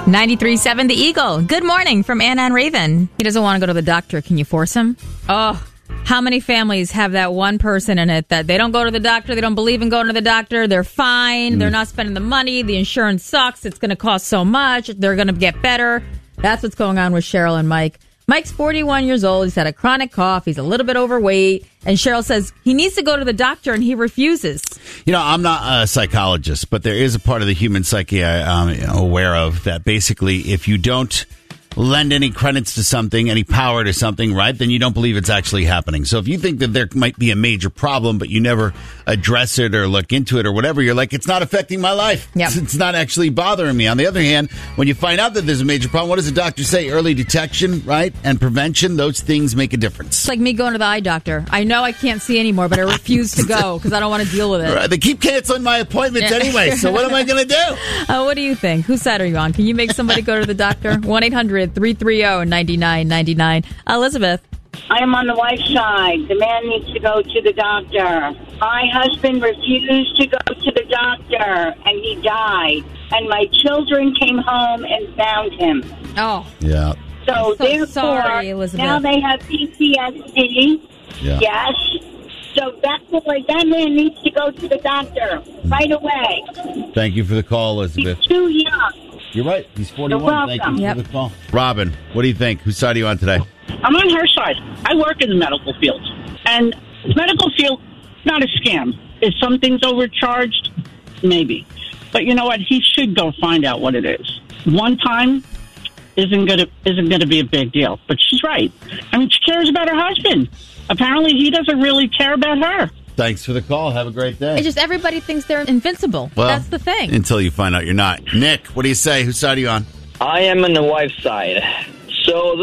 93.7 The Eagle. Good morning from Anna and Raven. He doesn't want to go to the doctor. Can you force him? Oh, how many families have that one person in it that they don't go to the doctor, they don't believe in going to the doctor, they're fine, they're not spending the money, the insurance sucks, it's going to cost so much, they're going to get better. That's what's going on with Cheryl and Mike. Mike's 41 years old. He's had a chronic cough. He's a little bit overweight. And Cheryl says he needs to go to the doctor, and he refuses. You know, I'm not a psychologist, but there is a part of the human psyche I'm aware of that basically if you don't lend any credence to something, any power to something, right, then you don't believe it's actually happening. So if you think that there might be a major problem, but you never address it or look into it or whatever, you're like, it's not affecting my life. Yep. It's not actually bothering me. On the other hand, when you find out that there's a major problem, what does the doctor say? Early detection, right, and prevention, those things make a difference. It's like me going to the eye doctor. I know I can't see anymore, but I refuse to go because I don't want to deal with it. Right, they keep canceling my appointments anyway, so what am I going to do? What do you think? Whose side are you on? Can you make somebody go to the doctor? 1-800-330-9999. Elizabeth. I am on the wife's side. The man needs to go to the doctor. My husband refused to go to the doctor, and he died. And my children came home and found him. Oh. Yeah. So therefore, sorry, Elizabeth. now they have PTSD. Yeah. Yes. So that's what that man needs to go to the doctor right away. Thank you for the call, Elizabeth. He's too young. You're right. He's 41. You're welcome. Thank you for the call. Robin, what do you think? Whose side are you on today? I'm on her side. I work in the medical field. And the medical field, not a scam. Is some things overcharged? Maybe. But you know what? He should go find out what it is. One time isn't gonna be a big deal. But she's right. I mean, she cares about her husband. Apparently he doesn't really care about her. Thanks for the call. Have a great day. It's just everybody thinks they're invincible. Well, that's the thing. Until you find out you're not. Nick, what do you say? Whose side are you on? I am on the wife's side. So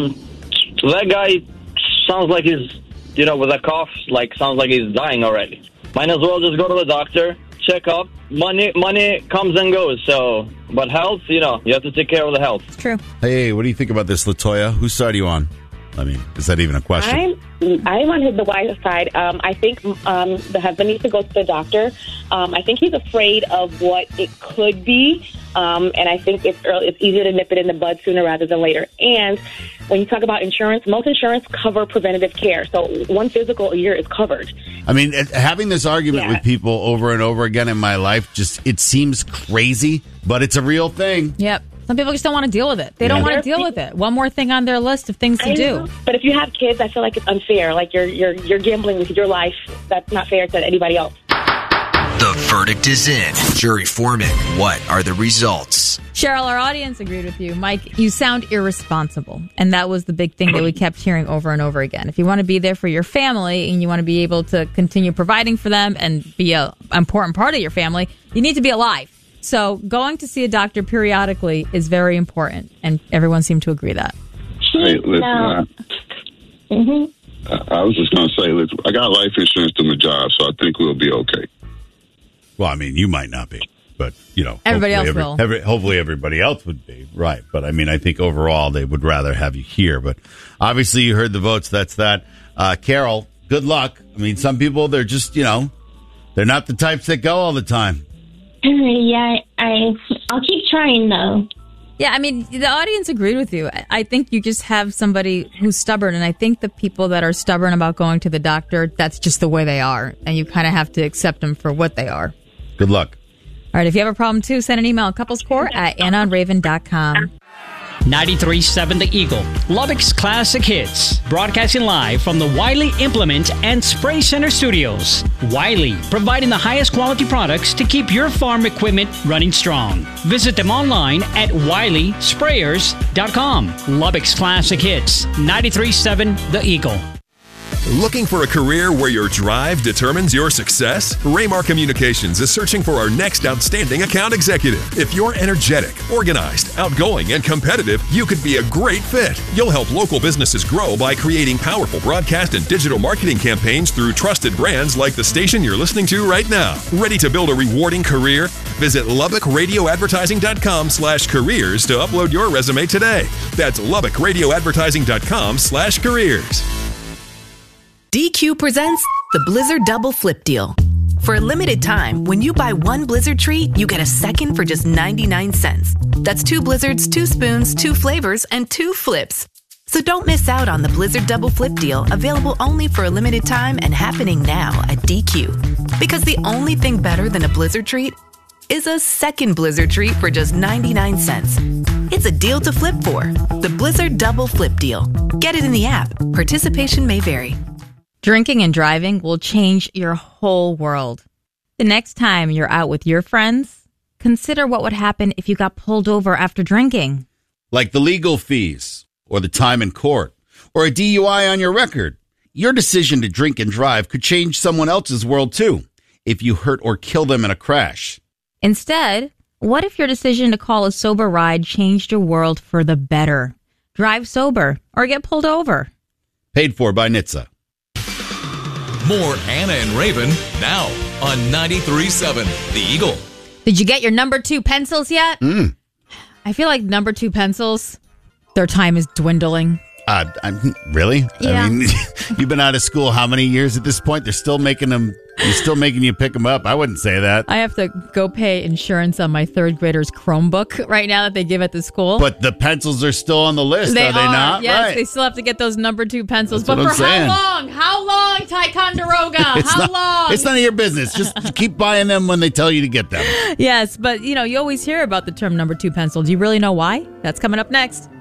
that guy sounds like he's, with a cough, sounds like he's dying already. Might as well just go to the doctor, check up. Money comes and goes. So, but health, you have to take care of the health. It's true. Hey, what do you think about this, LaToya? Whose side are you on? I mean, is that even a question? I'm on the wife's side. I think the husband needs to go to the doctor. I think he's afraid of what it could be, and I think it's easier to nip it in the bud sooner rather than later. And when you talk about insurance, most insurance cover preventative care. So one physical a year is covered. I mean, having this argument with people over and over again in my life, it seems crazy, but it's a real thing. Yep. Some people just don't want to deal with it. They don't want to deal with it. One more thing on their list of things to do. But if you have kids, I feel like it's unfair. Like you're gambling with your life. That's not fair to anybody else. The verdict is in. Jury foreman, what are the results? Cheryl, our audience agreed with you. Mike, you sound irresponsible. And that was the big thing that we kept hearing over and over again. If you want to be there for your family and you want to be able to continue providing for them and be an important part of your family, you need to be alive. So going to see a doctor periodically is very important, and everyone seemed to agree that. Hey, listen, I was just going to say, listen, I got life insurance through my job, so I think we'll be okay. Well, I mean, you might not be, but, everybody else will. Hopefully everybody else would be, right. But, I mean, I think overall they would rather have you here. But obviously you heard the votes. That's that. Carol, good luck. I mean, some people, they're just, they're not the types that go all the time. Yeah, I'll keep trying, though. Yeah, I mean, the audience agreed with you. I think you just have somebody who's stubborn, and I think the people that are stubborn about going to the doctor, that's just the way they are, and you kind of have to accept them for what they are. Good luck. All right, if you have a problem, too, send an email, couplescourt@AnnaandRaven.com. 93.7 The Eagle, Lubbock's classic hits, broadcasting live from the Wiley Implement and Spray Center studios. Wiley, providing the highest quality products to keep your farm equipment running strong. Visit them online at WileySprayers.com. Lubbock's classic hits, 93.7 The Eagle. Looking for a career where your drive determines your success? Raymar Communications is searching for our next outstanding account executive. If you're energetic, organized, outgoing, and competitive, you could be a great fit. You'll help local businesses grow by creating powerful broadcast and digital marketing campaigns through trusted brands like the station you're listening to right now. Ready to build a rewarding career? Visit LubbockRadioAdvertising.com/careers to upload your resume today. That's LubbockRadioAdvertising.com/careers. DQ presents the Blizzard Double Flip Deal. For a limited time, when you buy one Blizzard treat, you get a second for just 99 cents. That's 2 Blizzards, 2 spoons, 2 flavors, and 2 flips. So don't miss out on the Blizzard Double Flip deal, available only for a limited time and happening now at DQ. Because the only thing better than a Blizzard treat is a second Blizzard treat for just 99 cents. It's a deal to flip for. The Blizzard Double Flip deal. Get it in the app. Participation may vary. Drinking and driving will change your whole world. The next time you're out with your friends, consider what would happen if you got pulled over after drinking. Like the legal fees, or the time in court, or a DUI on your record. Your decision to drink and drive could change someone else's world too, if you hurt or kill them in a crash. Instead, what if your decision to call a sober ride changed your world for the better? Drive sober or get pulled over. Paid for by NHTSA. More Anna and Raven now on 93.7 The Eagle. Did you get your number 2 pencils yet? I feel like number 2 pencils, their time is dwindling. Really? Yeah. I mean, you've been out of school how many years at this point? They're still making them. They're still making you pick them up. I wouldn't say that. I have to go pay insurance on my 3rd grader's Chromebook right now that they give at the school. But the pencils are still on the list, are they not? Yes, right. They still have to get those number 2 pencils. That's but what for I'm saying. how long? How long, Ticonderoga? How long? It's none of your business. Just keep buying them when they tell you to get them. Yes, but you always hear about the term number 2 pencil. Do you really know why? That's coming up next.